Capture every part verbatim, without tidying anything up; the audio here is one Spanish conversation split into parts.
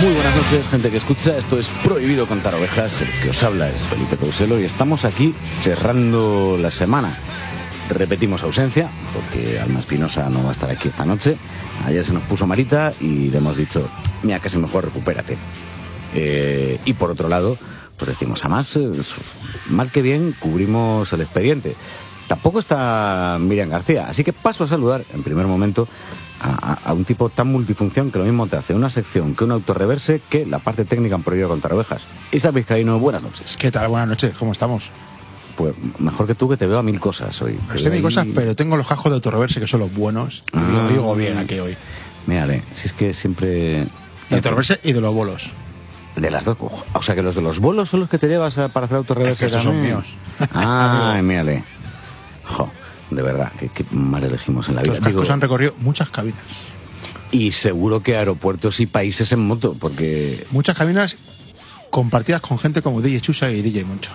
Muy buenas noches, gente que escucha. Esto es Prohibido Contar Ovejas. El que os habla es Felipe Couselo y estamos aquí cerrando la semana. Repetimos ausencia, porque Alma Espinosa no va a estar aquí esta noche. Ayer se nos puso malita y le hemos dicho, mira, casi mejor recupérate. Eh, y por otro lado, pues decimos, además, eh, mal que bien, cubrimos el expediente. Tampoco está Miriam García, así que paso a saludar en primer momento a, a, a un tipo tan multifunción que lo mismo te hace una sección que un autorreverse que la parte técnica en Prohibido Contar Ovejas. Isa Vizcaíno, buenas noches. ¿Qué tal? Buenas noches, ¿cómo estamos? Pues mejor que tú, que te veo a mil cosas hoy. No sé mil ahí... cosas, pero tengo los cajos de autorreverse que son los buenos. Ah, y lo digo bien aquí hoy. Mírale, si es que siempre... De autorreverse y de los bolos. De las dos. O sea, que los de los bolos son los que te llevas para hacer autorreverse. Es que esos son míos. Ah, mírale. Jo, de verdad, que, que mal elegimos en la vida. Los cascos Digo, han recorrido muchas cabinas. Y seguro que aeropuertos y países en moto, porque... Muchas cabinas compartidas con gente como D J Chusa y D J Moncho.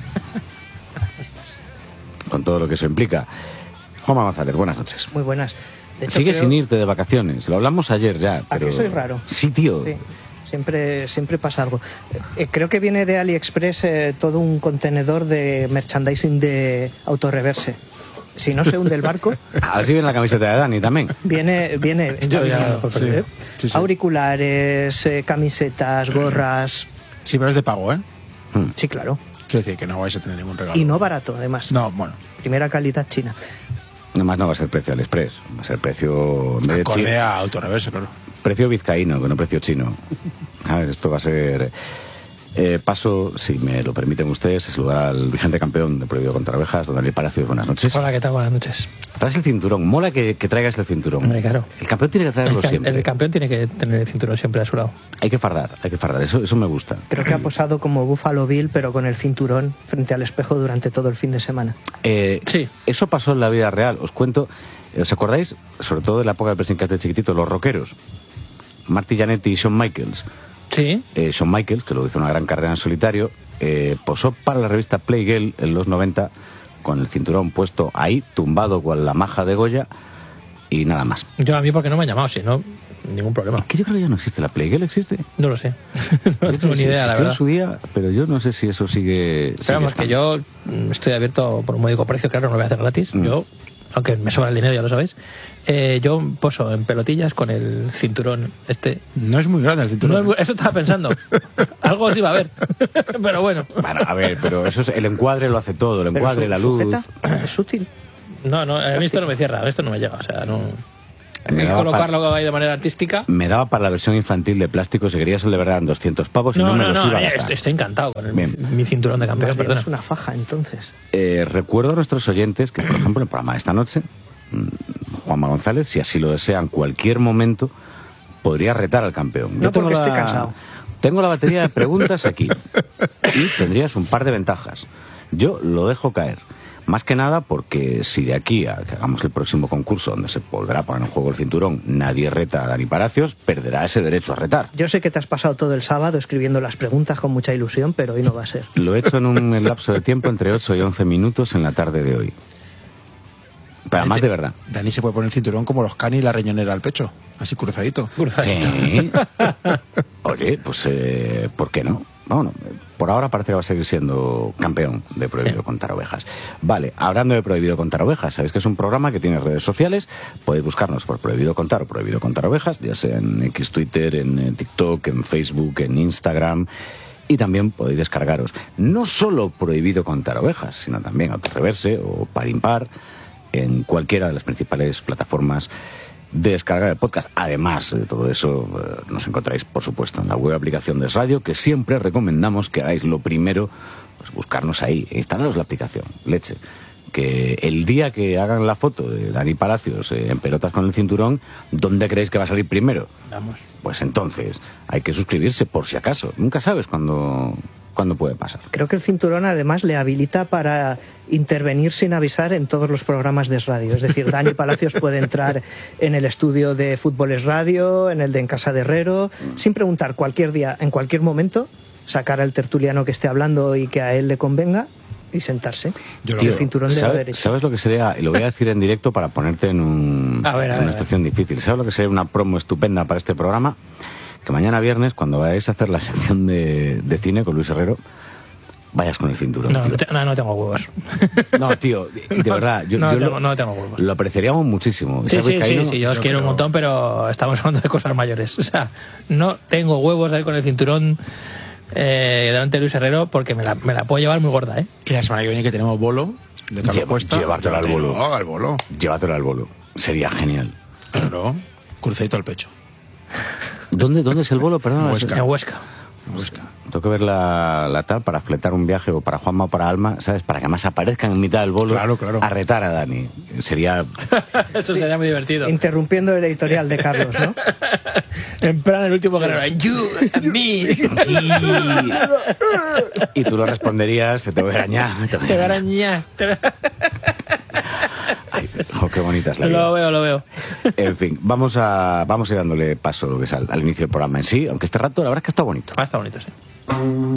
Con todo lo que eso implica. Juanma González, buenas noches. Muy buenas. De hecho, Sigues creo... sin irte de vacaciones. Lo hablamos ayer ya, pero... ¿A que soy raro? Sí, tío. Sí. Siempre, siempre pasa algo. Eh, creo que viene de AliExpress eh, todo un contenedor de merchandising de autorreverse. Si no se hunde el barco... Así viene la camiseta de Dani también. Viene... viene Yo, ya, sí, ¿eh? sí, sí. Auriculares, eh, camisetas, gorras... Sí, pero es de pago, ¿eh? Hmm. Sí, claro. Quiero decir que no vais a tener ningún regalo. Y no barato, además. No, bueno. Primera calidad china. Nomás no va a ser precio AliExpress. Va a ser precio... Acorde a autorreverse, claro. Precio vizcaíno, que no precio chino. A ver, esto va a ser... Eh, paso, si me lo permiten ustedes, a saludar al vigente campeón de Prohibido Contar Ovejas, don Daniel Palacios. Buenas noches. Hola, ¿qué tal? Buenas noches. Traes el cinturón. Mola que, que traigas el cinturón. Hombre, claro. El campeón tiene que traerlo el, siempre. El campeón tiene que tener el cinturón siempre a su lado. Hay que fardar, hay que fardar. Eso, eso me gusta. Creo que ha posado como Buffalo Bill, pero con el cinturón frente al espejo durante todo el fin de semana. Eh, sí. Eso pasó en la vida real. Os cuento... ¿Os acordáis? Sobre todo de la época de Pressing Catch de chiquitito, los rockeros. Marty Jannetty y Shawn Michaels. Sí. Eh, Shawn Michaels, que lo hizo una gran carrera en solitario, eh, posó para la revista Playgirl en los noventa con el cinturón puesto ahí, tumbado con la maja de Goya y nada más. Yo a mí porque no me han llamado, si no, ningún problema. Es que yo creo que ya no existe. ¿La Playgirl existe? No lo sé. No tengo ni idea, la verdad. en su día, pero yo no sé si eso sigue... Pero vamos, que yo estoy abierto por un módico precio, claro, no lo voy a hacer gratis. Mm. Yo... aunque me sobra el dinero, ya lo sabéis, eh, yo poso en pelotillas con el cinturón este. No es muy grande el cinturón. No es, eso estaba pensando. Algo sí va a haber. Pero bueno. Bueno, a ver, pero eso es, el encuadre lo hace todo, el encuadre, su, la luz. Sujeta, es útil. No, no, a mí esto no me cierra, esto no me llega, o sea, no... Hay que colocarlo para, ahí de manera artística. Me daba para la versión infantil de plástico, si querías el de verdad en doscientos pavos y no, no me no, los no, iba a gastar. Estoy encantado con el, mi cinturón de campeón, perdona. Es una faja, entonces. Eh, recuerdo a nuestros oyentes que, por ejemplo, en el programa de esta noche, Juanma González, si así lo desean, cualquier momento podría retar al campeón. No, Yo tengo porque la, estoy cansado. Tengo la batería de preguntas aquí y tendrías un par de ventajas. Yo lo dejo caer. Más que nada porque si de aquí a que hagamos el próximo concurso donde se volverá a poner en juego el cinturón, nadie reta a Dani Palacios, perderá ese derecho a retar. Yo sé que te has pasado todo el sábado escribiendo las preguntas con mucha ilusión, pero hoy no va a ser. Lo he hecho en un lapso de tiempo entre ocho y once minutos en la tarde de hoy. Pero además de verdad. Dani se puede poner el cinturón como los canis y la riñonera al pecho, así cruzadito. Cruzadito. ¿Sí? Oye, pues eh, ¿por qué no? Bueno, por ahora parece que va a seguir siendo campeón de Prohibido sí. Contar Ovejas. Vale, hablando de Prohibido Contar Ovejas, sabéis que es un programa que tiene redes sociales. Podéis buscarnos por Prohibido Contar o Prohibido Contar Ovejas, ya sea en X, Twitter, en TikTok, en Facebook, en Instagram. Y también podéis descargaros no solo Prohibido Contar Ovejas, sino también Autorreverse o Par Impar en cualquiera de las principales plataformas de descarga de podcast. Además de todo eso, eh, nos encontráis, por supuesto, en la web aplicación de Radio, que siempre recomendamos que hagáis lo primero, pues buscarnos ahí, instalaros la aplicación, leche. Que el día que hagan la foto de Dani Palacios eh, en pelotas con el cinturón, ¿dónde creéis que va a salir primero? Vamos. Pues entonces, hay que suscribirse por si acaso. Nunca sabes cuándo... ¿Cuándo puede pasar? Creo que el cinturón además le habilita para intervenir sin avisar en todos los programas de radio. Es decir, Dani Palacios puede entrar en el estudio de Fútbol es Radio, en el de En Casa de Herrero, sin preguntar cualquier día, en cualquier momento, sacar al tertuliano que esté hablando y que a él le convenga y sentarse. Yo Tío, el cinturón de la derecha. ¿Sabes lo que sería? Y lo voy a decir en directo para ponerte en, un, a ver, a en ver, una situación difícil. ¿Sabes lo que sería una promo estupenda para este programa? que mañana viernes, cuando vayáis a hacer la sección de, de cine con Luis Herrero, vayas con el cinturón. No, tío. no, te- no, no tengo huevos. No, tío, de verdad, yo, no, yo tengo, lo, no tengo huevos. lo apreciaríamos muchísimo. Sí, ¿Sabes, sí, sí, Caíno? sí, yo os Yo quiero un creo- montón, pero estamos hablando de cosas mayores. O sea, no tengo huevos ahí con el cinturón eh, delante de Luis Herrero porque me la, me la puedo llevar muy gorda, ¿eh? Y la semana que viene que tenemos bolo de Carlos Lleva- Cuesta. llevártelo al bolo. No, al bolo. Llévatelo al bolo. Sería genial. Claro. Cruzadito al pecho. ¿Dónde, dónde es el bolo? Perdón. Huesca. En Huesca. Huesca. Tengo que ver la, la tal para fletar un viaje o para Juanma o para Alma, ¿sabes? Para que además aparezcan en mitad del bolo Claro, claro. a retar a Dani. Sería... Eso sería muy divertido. Interrumpiendo el editorial de Carlos, ¿no? En plan, el último guerrero. And you, and me. Y tú lo responderías, se te voy a arañar. Te voy a Te voy a arañar. arañar. Te voy a- Ay, jo, qué bonita es la vida. Lo veo, lo veo. En fin, vamos a, vamos a ir dándole paso lo que es al, al inicio del programa en sí, aunque este rato la verdad es que está bonito. Ah, está bonito, sí.